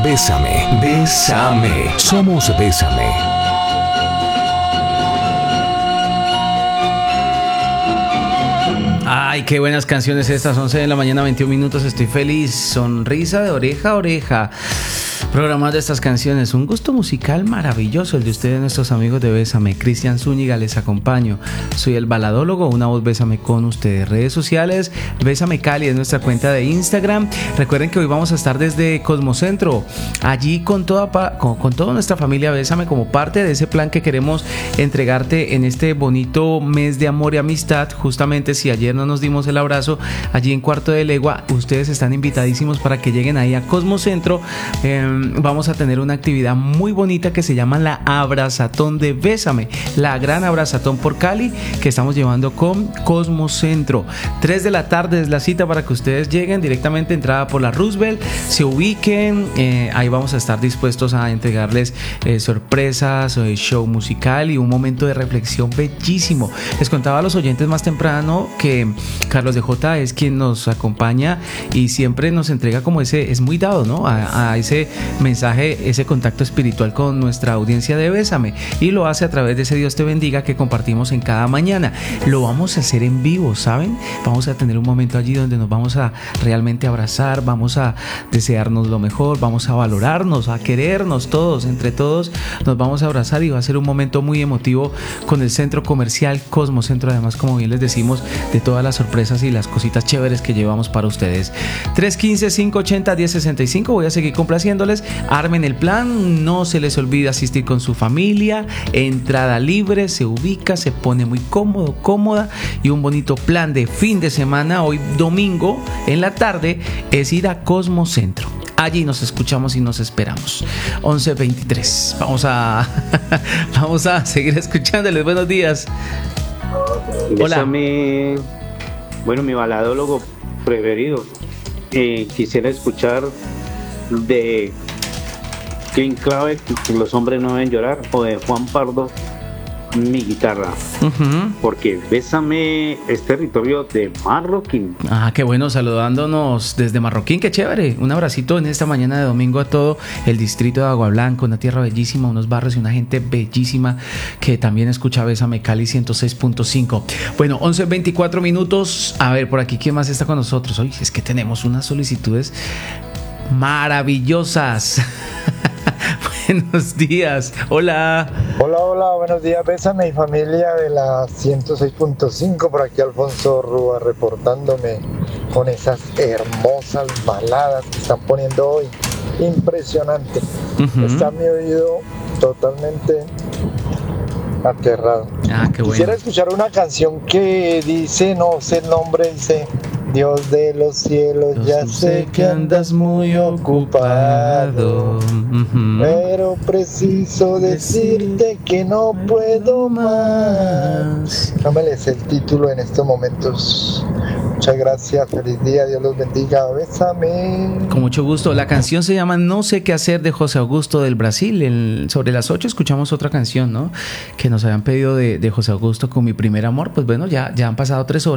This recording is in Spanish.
Bésame, bésame. Somos Bésame. Ay, qué buenas canciones estas, 11 de la mañana, 21 minutos, estoy feliz, sonrisa de oreja a oreja. Programando estas canciones, un gusto musical maravilloso el de ustedes, nuestros amigos de Bésame. Cristian Zúñiga les acompaño, soy el baladólogo, una voz Bésame con ustedes. Redes sociales, Bésame Cali es nuestra cuenta de Instagram. Recuerden que hoy vamos a estar desde Cosmocentro, allí con toda nuestra familia Bésame, como parte de ese plan que queremos entregarte en este bonito mes de amor y amistad. Justamente si ayer no nos dimos el abrazo allí en Cuarto de Legua, ustedes están invitadísimos para que lleguen ahí a Cosmocentro. Vamos a tener una actividad muy bonita que se llama la Abrazatón de Bésame, la gran Abrazatón por Cali que estamos llevando con Cosmocentro. 3 de la tarde es la cita para que ustedes lleguen directamente, entrada por la Roosevelt, se ubiquen, ahí vamos a estar dispuestos a entregarles sorpresas, show musical y un momento de reflexión bellísimo. Les contaba a los oyentes más temprano que Carlos de J es quien nos acompaña y siempre nos entrega como ese, es muy dado, ¿no? A ese mensaje, ese contacto espiritual con nuestra audiencia de Bésame, y lo hace a través de ese Dios te bendiga que compartimos en cada mañana. Lo vamos a hacer en vivo, ¿saben? Vamos a tener un momento allí donde nos vamos a realmente abrazar, vamos a desearnos lo mejor, vamos a valorarnos, a querernos todos, entre todos nos vamos a abrazar y va a ser un momento muy emotivo con el centro comercial Cosmocentro, además, como bien les decimos, de todas las sorpresas y las cositas chéveres que llevamos para ustedes. 315-580-1065, voy a seguir complaciéndoles. Armen el plan, no se les olvide asistir con su familia, entrada libre, se ubica, se pone muy cómodo, cómoda, y un bonito plan de fin de semana. Hoy domingo en la tarde es ir a Cosmocentro. Allí nos escuchamos y nos esperamos. 11:23. Vamos a seguir escuchándoles. Buenos días. Hola. Bésame. Bueno, mi baladólogo preferido. Quisiera escuchar de Clean Clave, Los hombres no deben llorar, o de Juan Pardo, Mi guitarra. Porque Bésame es territorio de Marroquín. Ah, qué bueno, saludándonos desde Marroquín, qué chévere. Un abracito en esta mañana de domingo a todo el distrito de Agua Blanca, una tierra bellísima, unos barrios y una gente bellísima que también escucha Bésame Cali 106.5. Bueno, 11:24 minutos. A ver, por aquí, ¿quién más está con nosotros? Oye, es que tenemos unas solicitudes maravillosas. Buenos días, hola. Hola, buenos días, Bésame y familia de la 106.5, por aquí Alfonso Rúa reportándome con esas hermosas baladas que están poniendo hoy. Impresionante. Está mi oído totalmente aterrado. Ah, qué bueno. Quisiera escuchar una canción que dice, no sé el nombre, dice: Dios de los cielos, ya sé que andas muy ocupado, pero preciso decirte que no puedo más. No me les el título en estos momentos. Muchas gracias, feliz día, Dios los bendiga, Bésame. Con mucho gusto. La canción se llama No sé qué hacer, de José Augusto del Brasil. Sobre las 8 escuchamos otra canción, ¿no? Que nos habían pedido de José Augusto, Con mi primer amor. Pues bueno, ya han pasado 3 horas.